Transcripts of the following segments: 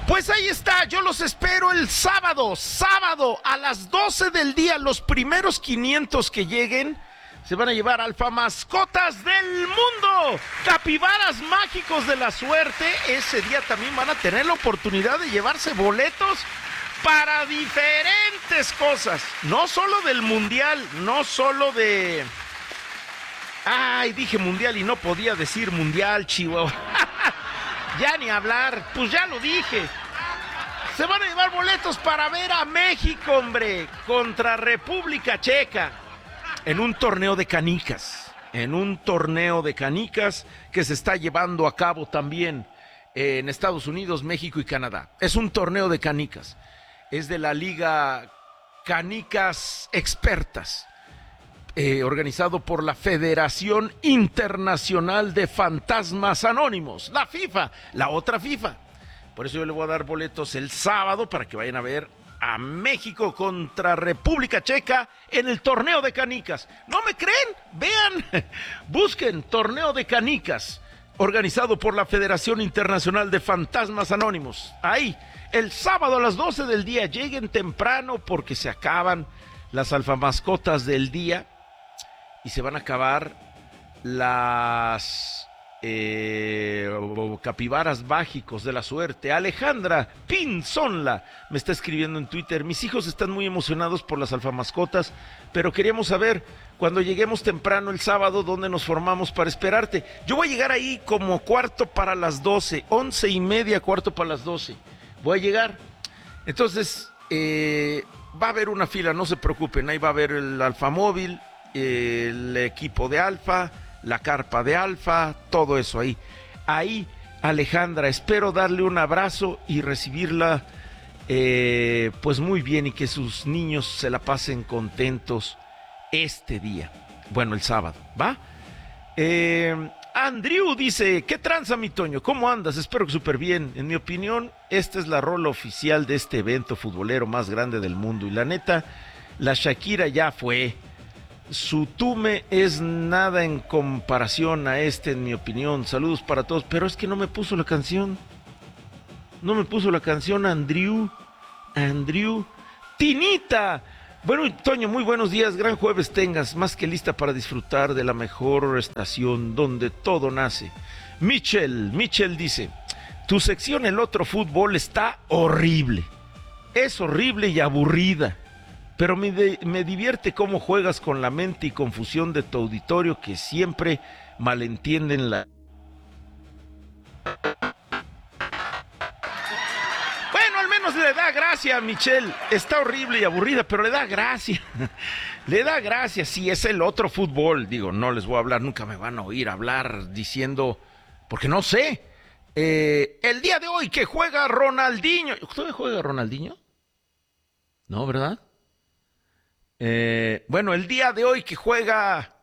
Pues ahí está, yo los espero el sábado a las 12 del día. Los primeros 500 que lleguen se van a llevar Alfa Mascotas del Mundo, capibaras mágicos de la suerte. Ese día también van a tener la oportunidad de llevarse boletos para diferentes cosas, no solo del mundial, no solo de... Ay, dije mundial y no podía decir mundial, Chihuahua. Ya ni hablar, pues ya lo dije. Se van a llevar boletos para ver a México, hombre, contra República Checa, en un torneo de canicas. En un torneo de canicas que se está llevando a cabo también en Estados Unidos, México y Canadá. Es un torneo de canicas. Es de la Liga Canicas Expertas, organizado por la Federación Internacional de Fantasmas Anónimos, la FIFA, la otra FIFA. Por eso yo le voy a dar boletos el sábado para que vayan a ver a México contra República Checa en el torneo de canicas. ¿No me creen? Vean, busquen torneo de canicas, organizado por la Federación Internacional de Fantasmas Anónimos. Ahí, el sábado a las 12 del día, lleguen temprano porque se acaban las alfamascotas del día. Y se van a acabar las capibaras mágicos de la suerte. Alejandra Pinzonla me está escribiendo en Twitter: mis hijos están muy emocionados por las alfamascotas, pero queríamos saber, cuando lleguemos temprano el sábado, ¿dónde nos formamos para esperarte? Yo voy a llegar ahí como 11:45, 11:30, 11:45. Voy a llegar. Entonces, va a haber una fila, no se preocupen, ahí va a haber el alfamóvil, el equipo de Alfa, la carpa de Alfa, todo eso ahí. Ahí, Alejandra, espero darle un abrazo y recibirla pues muy bien, y que sus niños se la pasen contentos este día. Bueno, el sábado, ¿va? Andrew dice: ¿qué tranza, mi Toño? ¿Cómo andas? Espero que súper bien. En mi opinión, esta es la rola oficial de este evento futbolero más grande del mundo. Y la neta, la Shakira ya fue. Su tume es nada en comparación a este, en mi opinión. Saludos para todos. Pero es que no me puso la canción. No me puso la canción, Andrew. Tinita. Bueno, Toño, muy buenos días. Gran jueves tengas. Más que lista para disfrutar de la mejor estación donde todo nace. Michel dice: tu sección El Otro Fútbol está horrible. Es horrible y aburrida. Pero me divierte cómo juegas con la mente y confusión de tu auditorio, que siempre malentienden la... Bueno, al menos le da gracia a Michelle. Está horrible y aburrida, pero le da gracia. Le da gracia. Sí, es El Otro Fútbol. Digo, no les voy a hablar, nunca me van a oír hablar diciendo... Porque no sé. El día de hoy que juega Ronaldinho. ¿Todavía juega Ronaldinho? No, ¿verdad? Bueno, el día de hoy que juega...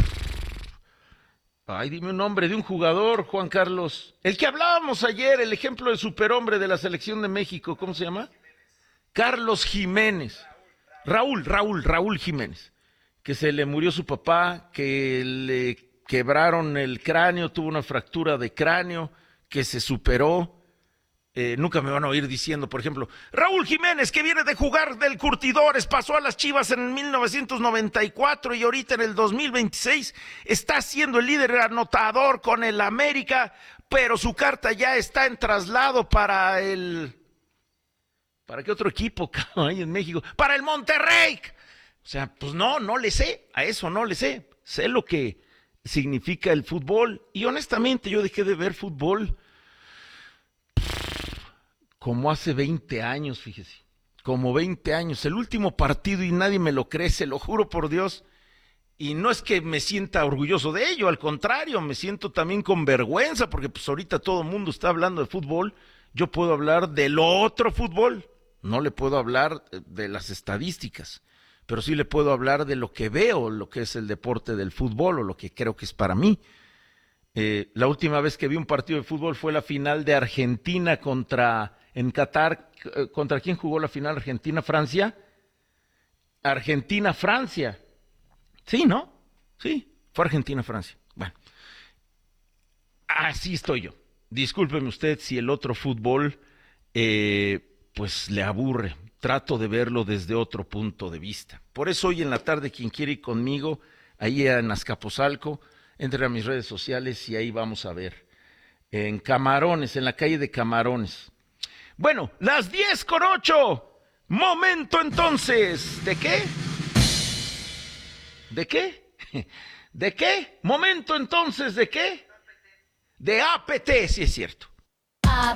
Ay, dime un nombre de un jugador, Juan Carlos. El que hablábamos ayer, el ejemplo de superhombre de la selección de México, ¿cómo se llama? Carlos Jiménez. Raúl Jiménez. Que se le murió su papá, que le quebraron el cráneo, tuvo una fractura de cráneo, que se superó. Nunca me van a oír diciendo, por ejemplo, Raúl Jiménez, que viene de jugar del Curtidores, pasó a las Chivas en 1994 y ahorita en el 2026 está siendo el líder anotador con el América, pero su carta ya está en traslado para el... ¿Para qué otro equipo hay en México? ¡Para el Monterrey! O sea, pues no le sé, a eso no le sé. Sé lo que significa el fútbol y honestamente yo dejé de ver fútbol como hace 20 años, fíjese, como 20 años, el último partido, y nadie me lo cree, se lo juro por Dios, y no es que me sienta orgulloso de ello, al contrario, me siento también con vergüenza, porque pues ahorita todo el mundo está hablando de fútbol, yo puedo hablar del otro fútbol, no le puedo hablar de las estadísticas, pero sí le puedo hablar de lo que veo, lo que es el deporte del fútbol, o lo que creo que es para mí. La última vez que vi un partido de fútbol fue la final de Argentina en Qatar. ¿Contra quién jugó la final? ¿Argentina-Francia? Argentina-Francia. Sí, ¿no? Sí, fue Argentina-Francia. Bueno, así estoy yo. Discúlpeme usted si el otro fútbol pues le aburre. Trato de verlo desde otro punto de vista. Por eso hoy en la tarde, quien quiere ir conmigo, ahí en Azcapotzalco, entre a mis redes sociales y ahí vamos a ver. En Camarones, en la calle de Camarones. Bueno, las 10:08. Momento entonces. ¿De qué? ¿De qué? ¿De qué? Momento entonces, ¿de qué? De APT, sí es cierto.